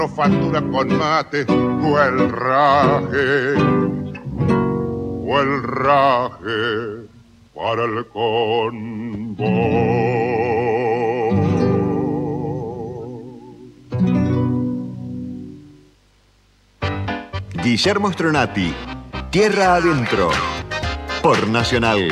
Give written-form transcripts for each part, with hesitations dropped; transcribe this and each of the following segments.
factura con mate o el raje para el convoy. Guillermo Stronati, Tierra Adentro, por Nacional.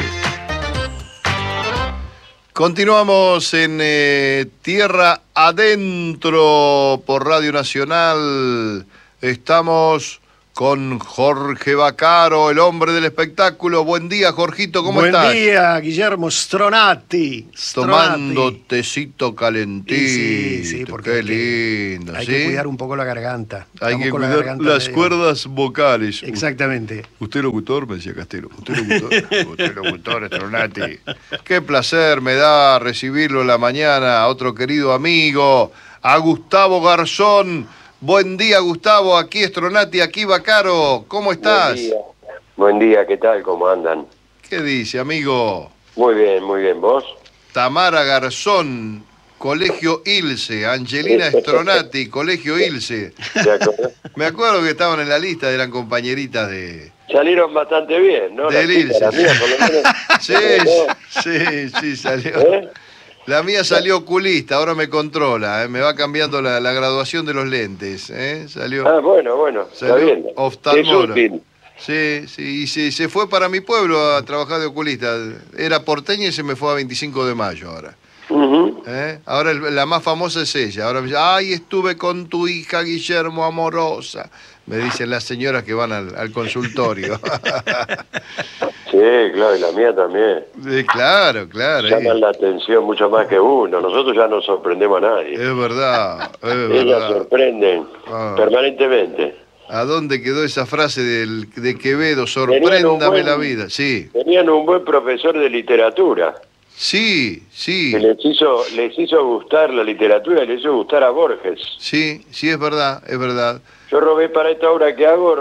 Continuamos en Tierra Adentro por Radio Nacional. Estamos con Jorge Vaccaro, el hombre del espectáculo. Buen día, Jorgito, ¿cómo estás? Buen día, Guillermo Stronati. Tomando tecito calentito. Sí, porque qué lindo. Hay que cuidar un poco la garganta. Hay que cuidar las cuerdas vocales. Exactamente. Usted locutor, me decía Castelo. Usted locutor. Usted locutor, Stronati. Qué placer me da recibirlo en la mañana, a otro querido amigo, a Gustavo Garzón. Buen día, Gustavo. Aquí Stronati, aquí Vaccaro. ¿Cómo estás? Buen día, ¿qué tal? ¿Cómo andan? ¿Qué dice, amigo? Muy bien, ¿vos? Tamara Garzón, Colegio Ilse. Angelina Stronati, Colegio Ilse. Me acuerdo que estaban en la lista, eran compañeritas de... Salieron bastante bien, ¿no? Del Ilse. La mía, por lo menos. Sí, salió. La mía salió oculista, ahora me controla, me va cambiando la graduación de los lentes. Salió, bueno, está bien. Oftalmólogo. Sí, y se fue para mi pueblo a trabajar de oculista. Era porteña y se me fue a 25 de mayo ahora. Ahora la más famosa es ella. Ahora me dice, ay, estuve con tu hija, Guillermo, amorosa. Me dicen las señoras que van al consultorio. Sí, claro, y la mía también. Sí, claro. Llaman la atención mucho más que uno. Nosotros ya no sorprendemos a nadie. Es verdad. Ellas sorprenden permanentemente. ¿A dónde quedó esa frase de Quevedo? Sorpréndame la vida. Sí. Tenían un buen profesor de literatura. Sí. Que les hizo gustar la literatura, les hizo gustar a Borges. Sí, es verdad. Yo robé para esta obra que hago,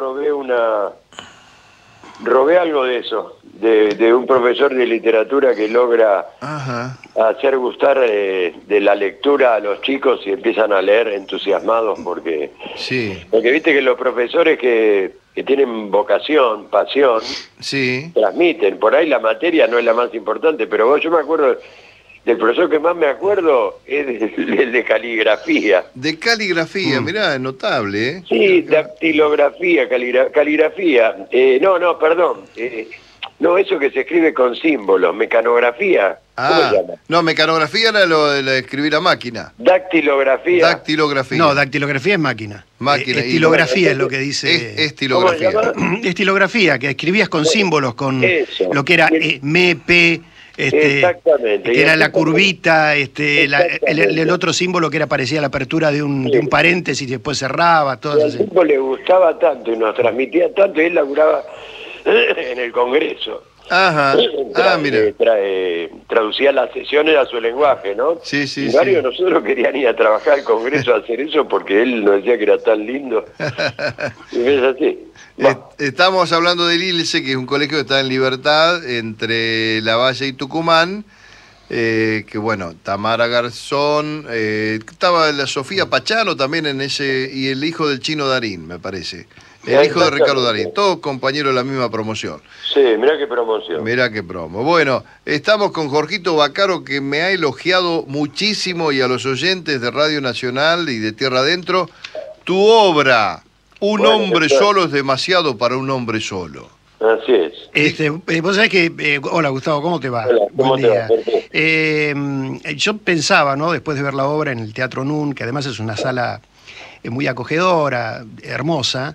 robé algo de eso, de un profesor de literatura que logra hacer gustar de la lectura a los chicos y empiezan a leer entusiasmados porque viste que los profesores que tienen vocación, pasión, transmiten. Por ahí la materia no es la más importante, pero yo me acuerdo del profesor que más me acuerdo es el de caligrafía. De caligrafía, mirá, es notable, ¿eh? Sí, dactilografía, caligrafía. Perdón. No, eso que se escribe con símbolos, mecanografía. ¿Cómo se llama? No, mecanografía era lo de escribir a máquina. Dactilografía. No, dactilografía es máquina. Estilografía es lo que dice. Estilografía. Estilografía, que escribías con símbolos, con lo que era MEP. Exactamente. Que era la curvita, el otro símbolo que era parecía la apertura de un paréntesis y después cerraba, todo eso. Al tipo le gustaba tanto y nos transmitía tanto y él laburaba en el Congreso. Mira. Traducía las sesiones a su lenguaje, ¿no? Sí. Y varios de nosotros querían ir a trabajar al Congreso a hacer eso porque él nos decía que era tan lindo. Y es así. Estamos hablando del ILSE, que es un colegio que está en Libertad, entre La Valle y Tucumán, que bueno, Tamara Garzón, estaba la Sofía Pachano también en ese, y el hijo del Chino Darín, me parece. El hijo de Ricardo Darín, todos compañeros de la misma promoción. Sí, mirá qué promoción. Mirá qué promo. Bueno, estamos con Jorgito Vaccaro, que me ha elogiado muchísimo, y a los oyentes de Radio Nacional y de Tierra Adentro, tu obra, Un hombre solo es demasiado para un hombre solo. Así es. Vos sabés que... hola, Gustavo, ¿cómo te va? Hola, ¿cómo Buen te día. va? Yo pensaba, ¿no?, después de ver la obra en el Teatro NUN, que además es una sala muy acogedora, hermosa,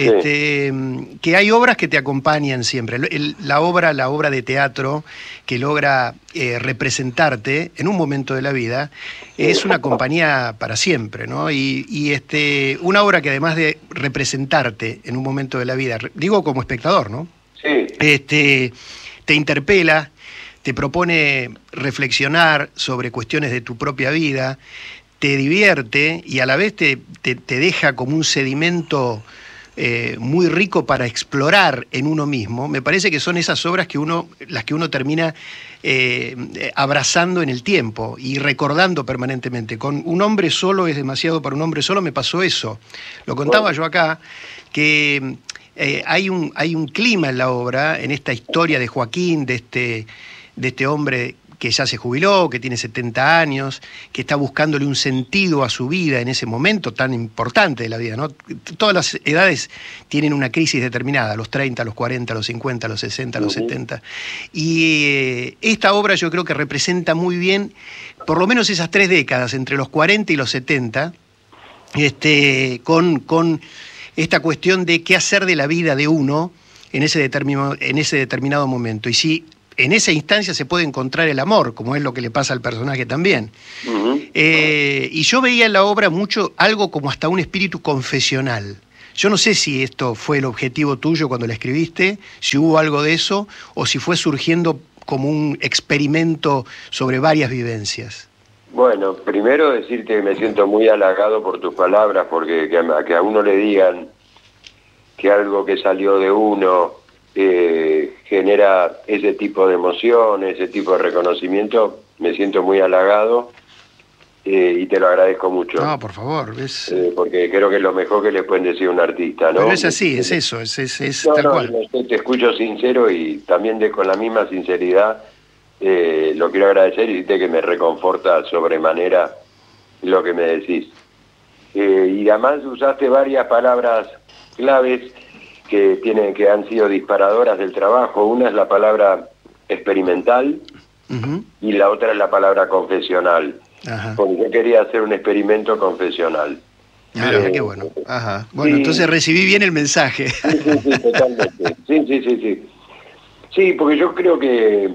que hay obras que te acompañan siempre. La obra de teatro que logra representarte en un momento de la vida es una compañía para siempre, ¿no? Y una obra que además de representarte en un momento de la vida, digo como espectador, ¿no? Sí. Te interpela, te propone reflexionar sobre cuestiones de tu propia vida, te divierte y a la vez te deja como un sedimento muy rico para explorar en uno mismo, me parece que son esas obras las que uno termina abrazando en el tiempo y recordando permanentemente. Con Un hombre solo es demasiado para un hombre solo me pasó eso. Lo contaba yo acá, que hay un clima en la obra, en esta historia de Joaquín, de este hombre que ya se jubiló, que tiene 70 años, que está buscándole un sentido a su vida en ese momento tan importante de la vida, ¿no? Todas las edades tienen una crisis determinada, los 30, los 40, los 50, los 60, los 70. Y esta obra yo creo que representa muy bien, por lo menos esas 3 décadas, entre los 40 y los 70, con esta cuestión de qué hacer de la vida de uno en ese determinado momento. Y si en esa instancia se puede encontrar el amor, como es lo que le pasa al personaje también. Y yo veía en la obra algo como hasta un espíritu confesional. Yo no sé si esto fue el objetivo tuyo cuando la escribiste, si hubo algo de eso, o si fue surgiendo como un experimento sobre varias vivencias. Bueno, primero decirte que me siento muy halagado por tus palabras, porque que a uno le digan que algo que salió de uno genera ese tipo de emoción, ese tipo de reconocimiento, me siento muy halagado y te lo agradezco mucho. No, por favor. Porque creo que es lo mejor que le pueden decir a un artista, ¿no? Pero es así, es eso, es no, tal cual. Te escucho sincero y también con la misma sinceridad lo quiero agradecer y decirte que me reconforta sobremanera lo que me decís. Y además usaste varias palabras claves que han sido disparadoras del trabajo. Una es la palabra experimental y la otra es la palabra confesional. Porque yo quería hacer un experimento confesional. Qué bueno. Bueno, sí. Entonces recibí bien el mensaje. Sí, totalmente. Sí, porque yo creo que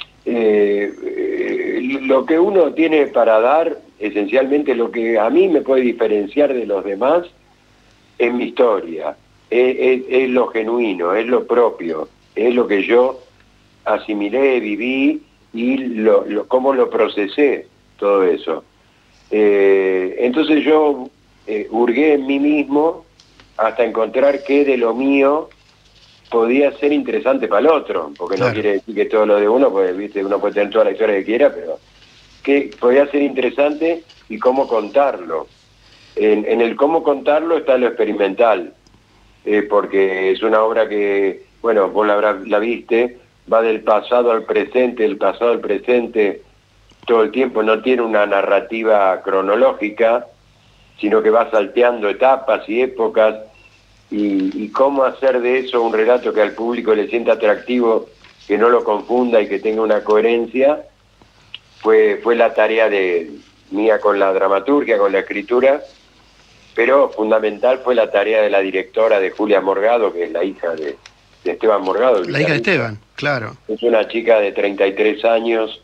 lo que uno tiene para dar, esencialmente lo que a mí me puede diferenciar de los demás, es mi historia. Es lo genuino, es lo propio, es lo que yo asimilé, viví y cómo lo procesé, todo eso. Entonces yo hurgué en mí mismo hasta encontrar que de lo mío podía ser interesante para el otro, porque claro, no quiere decir que todo lo de uno, pues viste, uno puede tener toda la historia que quiera, pero que podía ser interesante y cómo contarlo. En el cómo contarlo está lo experimental. Porque es una obra que, bueno, vos la viste, va del pasado al presente, todo el tiempo, no tiene una narrativa cronológica, sino que va salteando etapas y épocas, y cómo hacer de eso un relato que al público le sienta atractivo, que no lo confunda y que tenga una coherencia, fue la tarea mía con la dramaturgia, con la escritura, pero fundamental fue la tarea de la directora, de Julia Morgado, que es la hija de Esteban Morgado. La hija de Esteban, claro. Es una chica de 33 años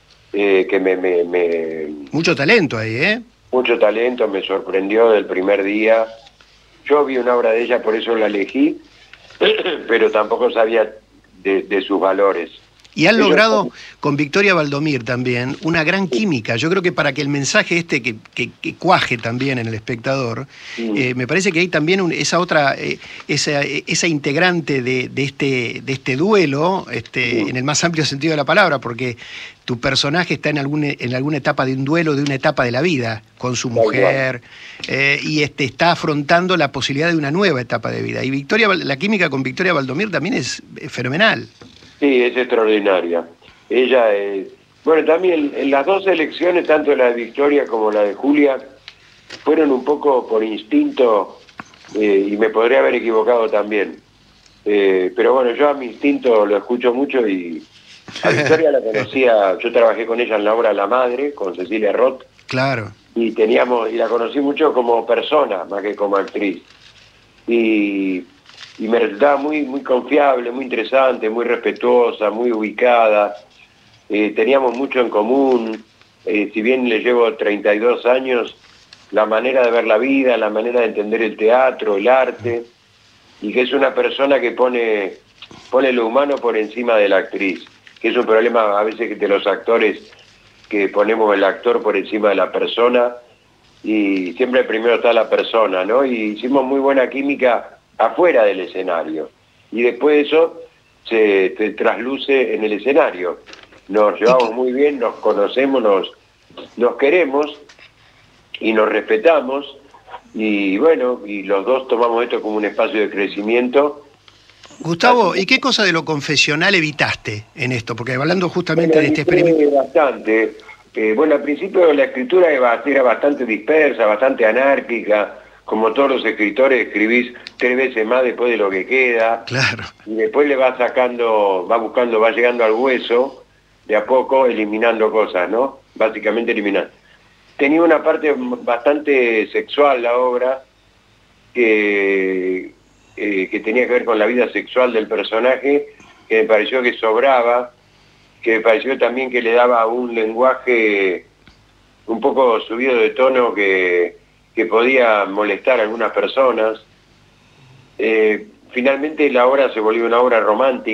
que Mucho talento ahí, ¿eh? Mucho talento, me sorprendió del primer día. Yo vi una obra de ella, por eso la elegí, pero tampoco sabía de sus valores. Y han logrado con Victoria Baldomir también una gran química. Yo creo que para que el mensaje que cuaje también en el espectador, me parece que hay también esa integrante de este duelo, en el más amplio sentido de la palabra, porque tu personaje está en alguna etapa de un duelo, de una etapa de la vida con su mujer, y está afrontando la posibilidad de una nueva etapa de vida. Y la química con Victoria Baldomir también es fenomenal. Sí, es extraordinaria. Ella es... Bueno, también en las dos elecciones, tanto la de Victoria como la de Julia, fueron un poco por instinto, y me podría haber equivocado también. Pero bueno, yo a mi instinto lo escucho mucho y a Victoria la conocía, yo trabajé con ella en la obra La Madre, con Cecilia Roth. Claro. Y la conocí mucho como persona, más que como actriz. Y me resultaba muy, muy confiable, muy interesante, muy respetuosa, muy ubicada. Teníamos mucho en común. Si bien le llevo 32 años, la manera de ver la vida, la manera de entender el teatro, el arte, y que es una persona que pone lo humano por encima de la actriz, que es un problema a veces de los actores, que ponemos el actor por encima de la persona, y siempre primero está la persona, ¿no? Y hicimos muy buena química afuera del escenario. Y después eso se trasluce en el escenario. Nos llevamos muy bien, nos conocemos, nos queremos y nos respetamos. Y bueno, y los dos tomamos esto como un espacio de crecimiento. Gustavo, ¿y qué cosa de lo confesional evitaste en esto? Porque hablando justamente de este experimento... Bastante. Bueno, al principio la escritura era bastante dispersa, bastante anárquica. Como todos los escritores, escribís 3 veces más después de lo que queda. Claro. Y después le vas sacando, va llegando al hueso, de a poco, eliminando cosas, ¿no? Básicamente eliminando. Tenía una parte bastante sexual la obra, que tenía que ver con la vida sexual del personaje, que me pareció que sobraba, que me pareció también que le daba un lenguaje un poco subido de tono que podía molestar a algunas personas. Finalmente la obra se volvió una obra romántica.